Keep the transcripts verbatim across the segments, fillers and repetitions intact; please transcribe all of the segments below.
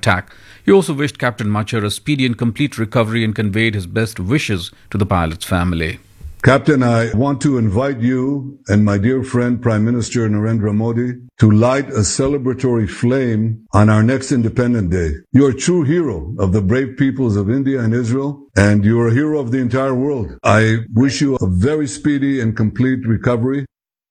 attack. He also wished Captain Machar a speedy and complete recovery and conveyed his best wishes to the pilot's family. Captain, I want to invite you and my dear friend Prime Minister Narendra Modi to light a celebratory flame on our next Independence Day. You are a true hero of the brave peoples of India and Israel, and you are a hero of the entire world. I wish you a very speedy and complete recovery.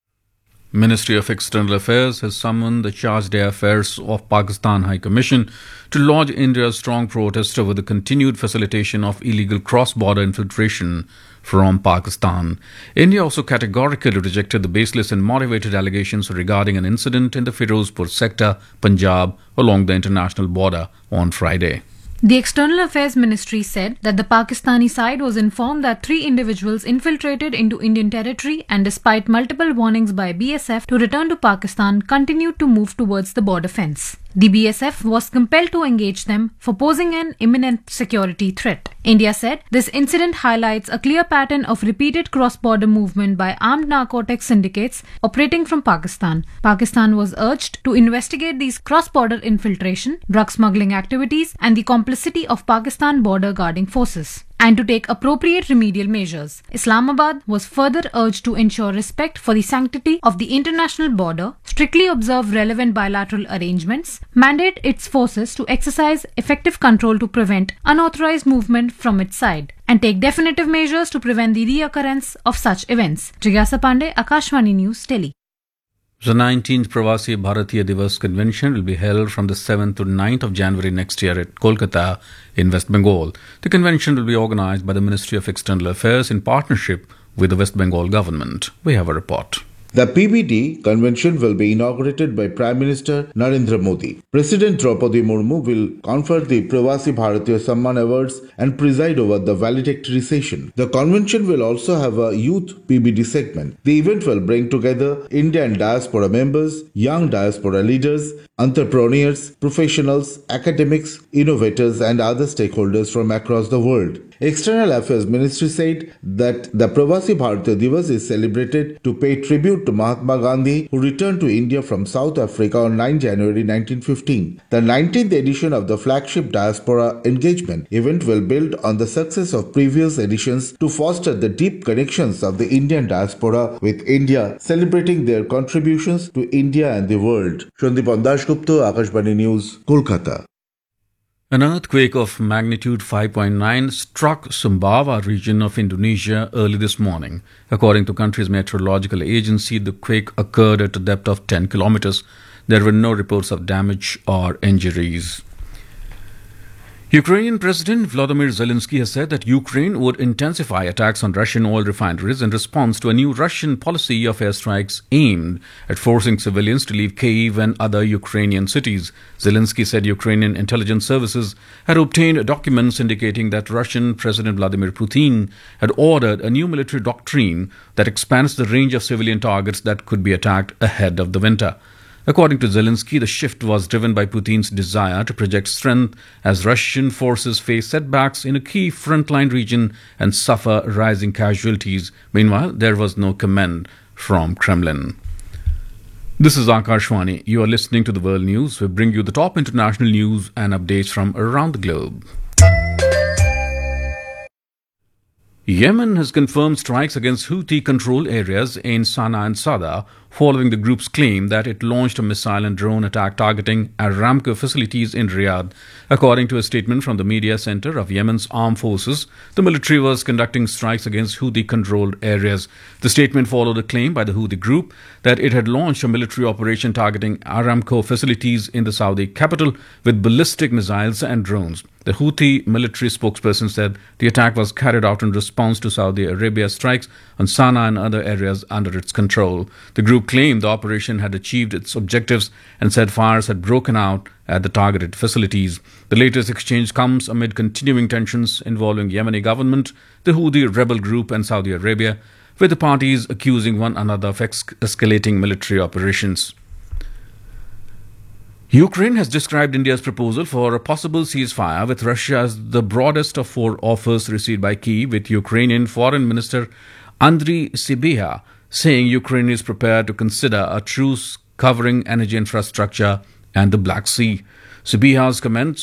Ministry of External Affairs has summoned the Charge d'Affaires of Pakistan High Commission to lodge India's strong protest over the continued facilitation of illegal cross-border infiltration from Pakistan. India also categorically rejected the baseless and motivated allegations regarding an incident in the Firozpur sector, Punjab, along the international border on Friday. The External Affairs Ministry said that the Pakistani side was informed that three individuals infiltrated into Indian territory and, despite multiple warnings by B S F to return to Pakistan, continued to move towards the border fence. The B S F was compelled to engage them for posing an imminent security threat. India said this incident highlights a clear pattern of repeated cross-border movement by armed narcotics syndicates operating from Pakistan. Pakistan was urged to investigate these cross-border infiltration, drug smuggling activities, and the complicity of Pakistan border guarding forces, and to take appropriate remedial measures. Islamabad was further urged to ensure respect for the sanctity of the international border, strictly observe relevant bilateral arrangements, mandate its forces to exercise effective control to prevent unauthorized movement from its side, and take definitive measures to prevent the reoccurrence of such events. Jigyasa Pandey, Akashvani News, Delhi. The nineteenth Pravasi Bharatiya Divas Convention will be held from the seventh to ninth of January next year at Kolkata in West Bengal. The convention will be organized by the Ministry of External Affairs in partnership with the West Bengal government. We have a report. The P B D convention will be inaugurated by Prime Minister Narendra Modi. President Draupadi Murmu will confer the Pravasi Bharatiya Samman Awards and preside over the valedictory session. The convention will also have a youth P B D segment. The event will bring together Indian diaspora members, young diaspora leaders, entrepreneurs, professionals, academics, innovators, and other stakeholders from across the world. External Affairs Ministry said that the Pravasi Bharatiya Divas is celebrated to pay tribute to Mahatma Gandhi, who returned to India from South Africa on ninth of January nineteen fifteen. The nineteenth edition of the flagship Diaspora Engagement event will build on the success of previous editions to foster the deep connections of the Indian diaspora with India, celebrating their contributions to India and the world. Shandip Dashgupta, Akashvani News, Kolkata. An earthquake of magnitude five point nine struck Sumbawa region of Indonesia early this morning. According to country's meteorological agency, the quake occurred at a depth of ten kilometers. There were no reports of damage or injuries. Ukrainian President Volodymyr Zelensky has said that Ukraine would intensify attacks on Russian oil refineries in response to a new Russian policy of airstrikes aimed at forcing civilians to leave Kyiv and other Ukrainian cities. Zelensky said Ukrainian intelligence services had obtained documents indicating that Russian President Vladimir Putin had ordered a new military doctrine that expands the range of civilian targets that could be attacked ahead of the winter. According to Zelensky, the shift was driven by Putin's desire to project strength as Russian forces face setbacks in a key frontline region and suffer rising casualties. Meanwhile, there was no comment from Kremlin. This is Akashvani. You are listening to the World News. We bring you the top international news and updates from around the globe. Yemen has confirmed strikes against Houthi-controlled areas in Sana'a and Sada following the group's claim that it launched a missile and drone attack targeting Aramco facilities in Riyadh. According to a statement from the media center of Yemen's armed forces, the military was conducting strikes against Houthi-controlled areas. The statement followed a claim by the Houthi group that it had launched a military operation targeting Aramco facilities in the Saudi capital with ballistic missiles and drones. The Houthi military spokesperson said the attack was carried out in response to Saudi Arabia's strikes on Sana'a and other areas under its control. The group claimed the operation had achieved its objectives and said fires had broken out at the targeted facilities. The latest exchange comes amid continuing tensions involving Yemeni government, the Houthi rebel group and Saudi Arabia, with the parties accusing one another of ex- escalating military operations. Ukraine has described India's proposal for a possible ceasefire with Russia as the broadest of four offers received by Kyiv, with Ukrainian Foreign Minister Andriy Sybiha saying Ukraine is prepared to consider a truce covering energy infrastructure and the Black Sea. Sybiha's comments